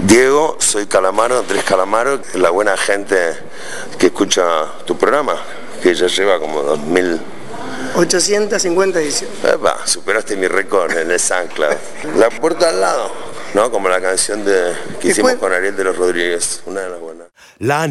Diego, soy Calamaro, Andrés Calamaro, la buena gente que escucha tu programa, que ya lleva como 2850 ediciones. Superaste mi récord en el SoundCloud. La puerta al lado, ¿no? Como la canción que hicimos con Ariel de los Rodríguez, una de las buenas.